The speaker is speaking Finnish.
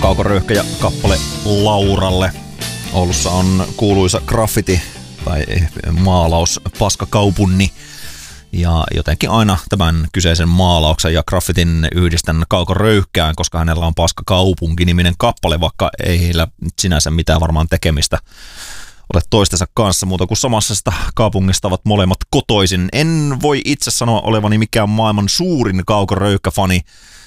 Kauko-Röyhkä ja kappale Lauralle. Oulussa on kuuluisa graffiti tai maalaus Paskakaupunni. Ja jotenkin aina tämän kyseisen maalauksen ja graffitin yhdistän Kauko-Röyhkään, koska hänellä on Paskakaupunki-niminen kappale, vaikka ei heillä sinänsä mitään varmaan tekemistä ole toistensa kanssa muuta kuin samasta kaupungista ovat molemmat kotoisin. En voi itse sanoa olevani mikään maailman suurin Kauko-Röyhkä-fani.